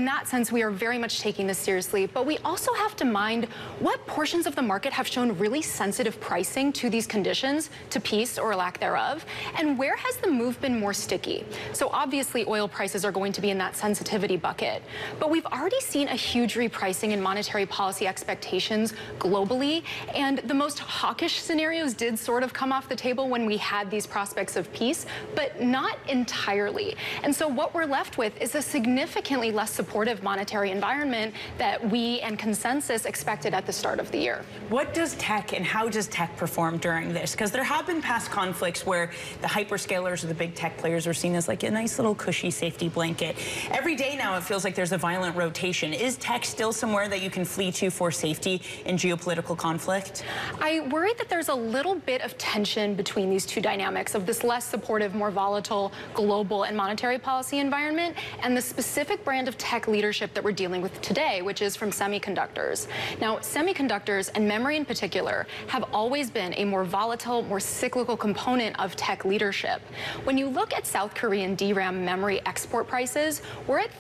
that sense, we are very much taking this seriously, but we also have to mind what portions of the market have shown really sensitive pricing to these conditions, to peace or lack thereof, and where has the move been more sticky. So obviously oil prices are going to be in that sensitivity bucket, but we've already seen a huge repricing in monetary policy expectations globally, and the most hawkish scenarios did sort of come off the table when we had these prospects of peace, but not entirely. And so what we're left with is a significantly less supportive monetary environment that we and consensus expected at the start of the year. What does tech and how does tech perform during this? Because there have been past conflicts where the hyperscalers or the big tech players are seen as like a nice little cushy safety blanket. Every day now it feels like there's a violent rotation. Is tech still somewhere that you can flee to for safety in geopolitical conflict? I worry that there's a little bit of tension between these two dynamics of this less supportive, more volatile global and monetary policy environment and the specific brand of tech leadership that we're dealing with today, which is from semiconductors. Now, semiconductors and memory in particular have always been a more volatile, more cyclical component of tech leadership. When you look at South Korean DRAM memory export prices, we're at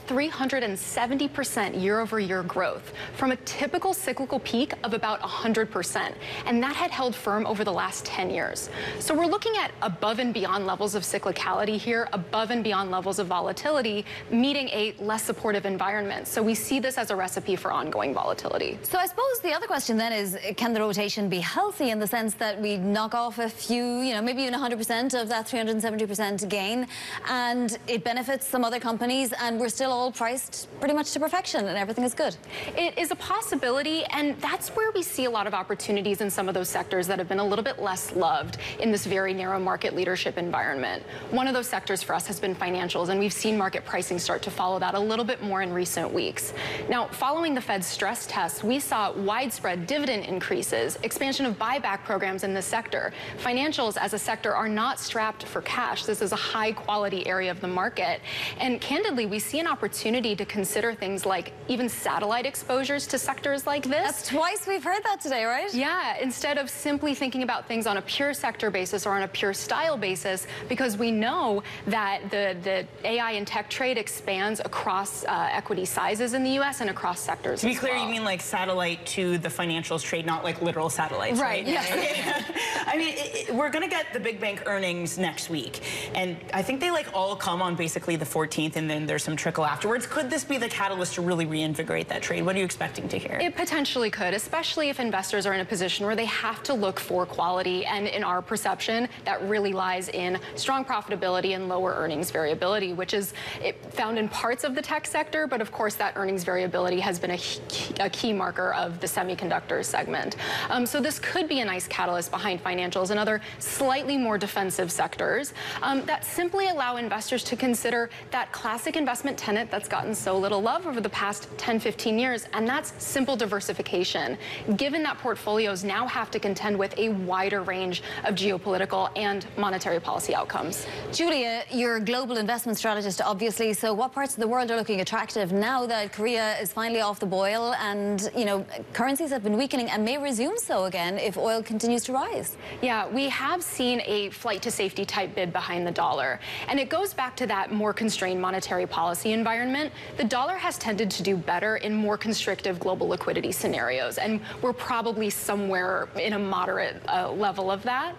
370% year-over-year growth from a typical cyclical peak of about 100%, and that had held firm over the last 10 years. So we're looking at above and beyond levels of cyclicality here, above and beyond levels of volatility, meeting a less supportive environment. So we see this as a recipe for ongoing volatility. So I suppose the other question then is, can the rotation be healthy in the sense that we knock off a few, maybe even 100% of that 370% gain, and it benefits some other companies, and we're still all priced pretty much to perfection and everything is good? It is a possibility, and that's where we see a lot of opportunities in some of those sectors that have been a little bit less loved in this very narrow market leadership environment. One of those sectors for us has been financials, and we've seen market pricing start to follow that a little bit more in recent weeks. Now, following the Fed's stress tests, we saw widespread dividend increases, expansion of buyback programs in this sector. Financials as a sector are not strapped for cash. This is a high-quality area of the market. And candidly, we see an opportunity to consider things like even satellite exposures to sectors like this. That's twice we've heard that today, right? Yeah, instead of simply thinking about things on a pure sector basis or on a pure style basis, because we know that the AI and tech trade expands across equity sizes in the U.S. and across sectors. To be clear, you mean like satellite to the financials trade, not like literal satellites, right? Yeah. I mean, we're going to get the big bank earnings next week, and I think they like all come on basically the 14th, and then there's some trickle afterwards. Could this be the catalyst to really reinvigorate that trade? What are you expecting to hear? It potentially could, especially if investors are in a position where they have to look for quality, and in our perception, that really lies in strong profitability and lower earnings variability, which is found in parts of the tech sector, but of course that earnings variability has been a key marker of the semiconductor segment. So this could be a nice catalyst behind financials and other slightly more defensive sectors that simply allow investors to consider that classic investment tenet that's gotten so little love over the past 10, 15 years, and that's simple diversification, given that portfolios now have to contend with a wider range of geopolitical and monetary policy outcomes. Julia, you're a global investment strategist, obviously, so what parts of the world are looking attractive now that Korea is finally off the boil and, currencies have been weakening and may resume so again if oil continues to rise? Yeah, we have seen a flight to safety type bid behind the dollar, and it goes back to that more constrained monetary policy environment. The dollar has tended to do better in more constrictive global liquidity scenarios, and we're probably somewhere in a moderate level of that.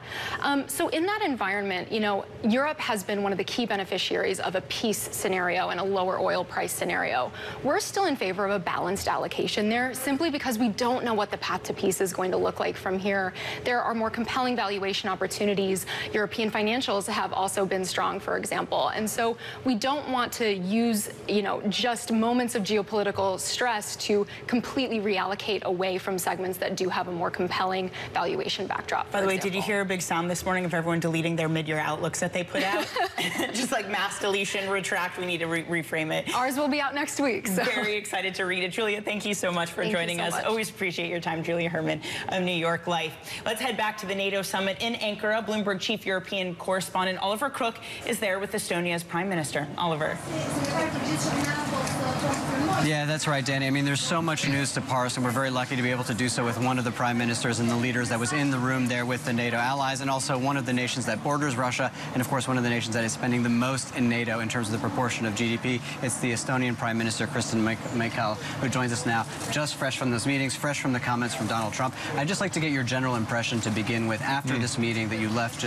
So in that environment, Europe has been one of the key beneficiaries of a peace scenario and a lower oil price scenario. We're still in favor of a balanced allocation there, simply because we don't know what the path to peace is going to look like from here. There are more compelling valuation opportunities. European financials have also been strong, for example. And so we don't want to use, just moments of geopolitical stress to completely reallocate away from segments that do have a more compelling valuation backdrop. By the way, did you hear a big sound this morning of everyone deleting their mid-year outlooks that they put out? Just like mass deletion, retract, we need to reframe it. Ours will be out next week. So. Very excited to read it. Julia, thank you so much for joining us. Always appreciate your time, Julia Herman of New York Life. Let's head back to the NATO summit in Ankara. Bloomberg chief European correspondent Oliver Crook is there with Estonia's Prime Minister. Oliver. Yeah, that's right, Danny. I mean, there's so much news to parse, and we're very lucky to be able to do so with one of the prime ministers and the leaders that was in the room there with the NATO allies, and also one of the nations that borders Russia, and of course one of the nations that is spending the most in NATO in terms of the proportion of GDP. It's the Estonian Prime Minister, Kristen Michal, who joins us now, just fresh from those meetings, fresh from the comments from Donald Trump. I'd just like to get your general impression to begin with after this meeting that you left